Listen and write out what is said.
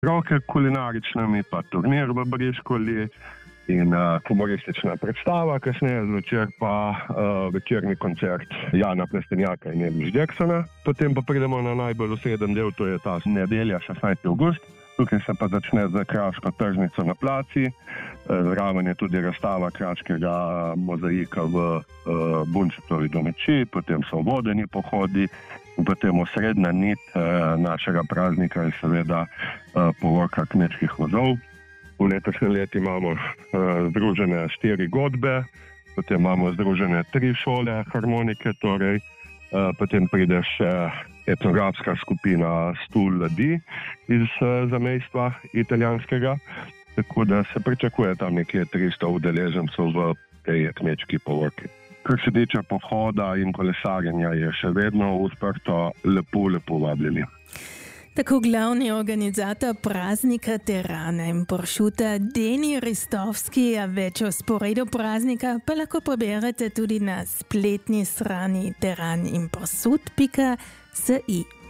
roke kulinaričnimi, pa turnir v Briškoli in humoristična predstava, kasneje zvečer pa večerni koncert Jana Plestenjaka in Elvis Jacksona. Potem pa pridemo na najbolj useden del, to je ta nedelja, 16. avgust. Tukaj se pa začne z kraško tržnico na placi. Zraven je tudi razstava kraškega mozaika v Bunčetovi domači, potem so vodeni pohodi in potem osrednja nit našega praznika je seveda povorka kmečkih vozov. V letošnjem letu imamo združene 4 godbe, potem imamo združene 3 šole harmonike, torej potem pride še etnografska skupina Stul Ladi iz zamejstva italijanskega, tako da se pričakuje tam nekje 300 udeležencev v tej kmečki povorki. Kar se tiče pohoda in kolesarjenja, je še vedno odprto, lepo vabljeni. Tako glavni organizator praznika Terana in Pršuta Deni Ristovski, a več o sporedu praznika pa lahko preberete tudi na spletni strani teranimpršut.si.